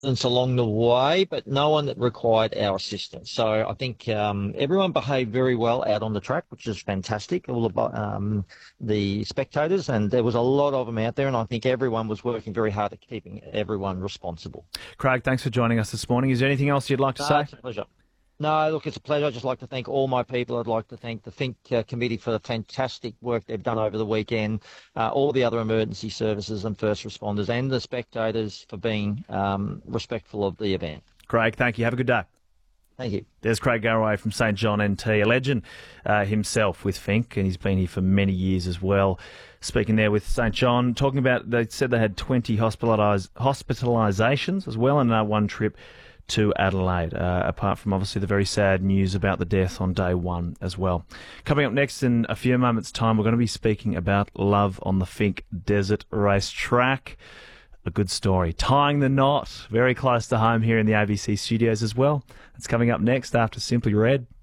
along the way, but no one that required our assistance. So I think everyone behaved very well out on the track, which is fantastic. All the spectators, and there was a lot of them out there, and I think everyone was working very hard at keeping everyone responsible. Craig, thanks for joining us this morning. Is there anything else you'd like to No, say? it's a pleasure. No, look, it's a pleasure. I'd just like to thank all my people. I'd like to thank the Think Committee for the fantastic work they've done over the weekend, all the other emergency services and first responders, and the spectators for being respectful of the event. Craig, thank you. Have a good day. Thank you. There's Craig Garraway from St John NT, a legend himself with Fink, and he's been here for many years as well. Speaking there with St John, talking about, they said they had 20 hospitalisations as well, and one trip to Adelaide, apart from obviously the very sad news about the death on day one as well. Coming up next in a few moments' time, we're going to be speaking about love on the Fink Desert Racetrack. A good story. Tying the knot, very close to home here in the ABC studios as well. It's coming up next after Simply Red.